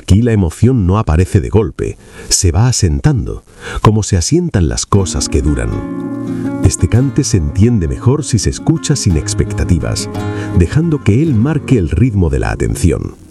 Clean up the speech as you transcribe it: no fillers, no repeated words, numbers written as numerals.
Aquí la emoción no aparece de golpe, se va asentando, como se asientan las cosas que duran. Este cante se entiende mejor si se escucha sin expectativas, dejando que él marque el ritmo de la atención.